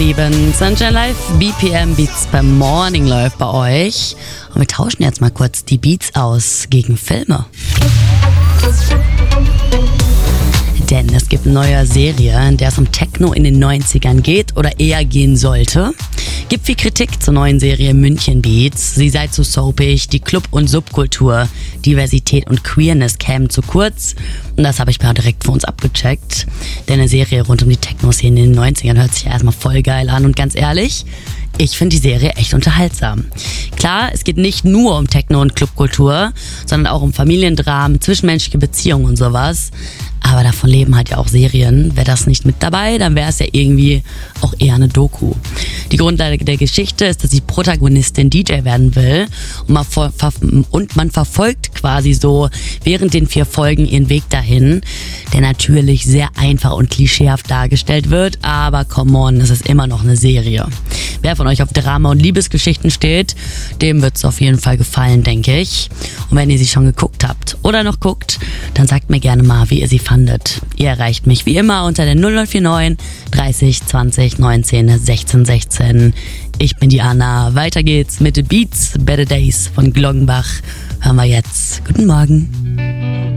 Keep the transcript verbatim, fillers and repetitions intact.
Lieben. Sunshine Live, B P M Beats beim Morning läuft bei euch. Und wir tauschen jetzt mal kurz die Beats aus gegen Filme. Denn es gibt eine neue Serie, in der es um Techno in den neunzigern geht oder eher gehen sollte. Gibt viel Kritik zur neuen Serie München Beats. Sie sei zu soapig, die Club- und Subkultur, Diversität und Queerness kämen zu kurz. Und das habe ich mal direkt für uns abgecheckt. Denn eine Serie rund um die Techno-Szene in den neunzigern hört sich ja erstmal voll geil an. Und ganz ehrlich, ich finde die Serie echt unterhaltsam. Klar, es geht nicht nur um Techno- und Clubkultur, sondern auch um Familiendramen, zwischenmenschliche Beziehungen und sowas. Aber davon leben halt ja auch Serien. Wäre das nicht mit dabei, dann wäre es ja irgendwie auch eher eine Doku. Die Grundlage der Geschichte ist, dass die Protagonistin D J werden will und man, ver- ver- und man verfolgt quasi so während den vier Folgen ihren Weg dahin, der natürlich sehr einfach und klischeehaft dargestellt wird, aber come on, es ist immer noch eine Serie. Wer von euch auf Drama und Liebesgeschichten steht, dem wird es auf jeden Fall gefallen, denke ich. Und wenn ihr sie schon geguckt habt oder noch guckt, dann sagt mir gerne mal, wie ihr sie fandet. Ihr erreicht mich wie immer unter der null null vier neun dreißig zwanzig neunzehn sechzehn sechzehn. Ich bin die Anna. Weiter geht's mit The Beats, Better Days von Gloggenbach. Hören wir jetzt. Guten Morgen.